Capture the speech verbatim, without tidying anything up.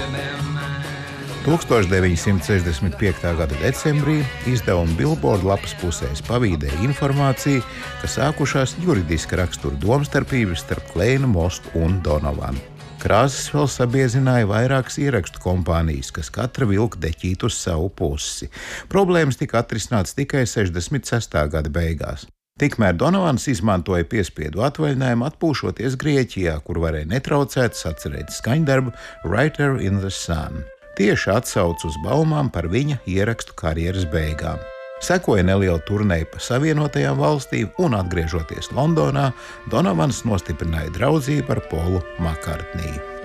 tūkstoš deviņi simti sešdesmit piektā gada decembrī izdevuma Billboard lapas pusēs pavīdēja informāciju, ka sākušās juridiska rakstura domstarpības starp Kleinu, Mostu un Donovanu. Krāsas vēl sabiezināja vairākas ierakstu kompānijas, kas katra vilka deķīt uz savu pusi. Problēmas tika atrisināts tikai sešdesmit sestā gada beigās. Tikmēr Donovans izmantoja piespiedu atvaļinājumu atpūšoties Grieķijā, kur varēja netraucēt sacerēt skaņdarbu Writer in the Sun. Tieši atsauc uz baumām par viņa ierakstu karjeras beigām. Sekoja neliela turneja pa Savienotajām valstīm un, atgriežoties Londonā, Donovans nostiprināja draudzību ar Polu Makartniju.